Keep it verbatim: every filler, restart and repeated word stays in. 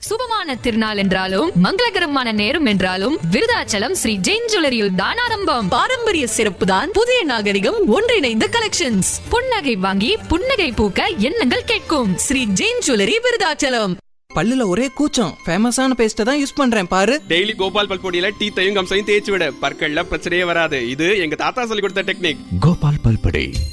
சுபமான திருநாள் என்றாலும் மங்களகரமான நேரம் என்றாலும் விருதாச்சலம் ஸ்ரீ ஜெயின் ஜுவல்லரியில் தான் ஆரம்பம். பாரம்பரிய சிறப்பு தான் புதிய நாகரிகம் ஒன்றிணைந்த கலெக்ஷன்ஸ். புன்னகை வாங்கி புன்னகை பூக்க எண்ணங்கள் கேட்கும். ஸ்ரீ ஜெயின் ஜுவல்லரி விருதாச்சலம். பல்லுல ஒரே கூச்சம், ஃபேமஸான பேஸ்ட தான் யூஸ் பண்றேன் பாரு. டெய்லி கோபால் பல்பொடியில டீத்தையும் கம்சையும் தேய்ச்சி விட, பற்கள்ல பிரச்சனையே வராது. இது எங்க தாத்தா சொல்லி கொடுத்த டெக்னிக். கோபால் பல்பொடி.